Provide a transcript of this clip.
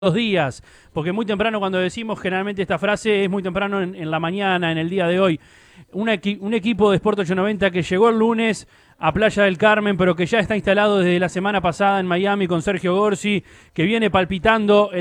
días, porque muy temprano cuando decimos generalmente esta frase es muy temprano en la mañana, en el día de hoy. Un equipo de Sport 890 que llegó el lunes a Playa del Carmen, pero que ya está instalado desde la semana pasada en Miami con Sergio Gorsi, que viene palpitando el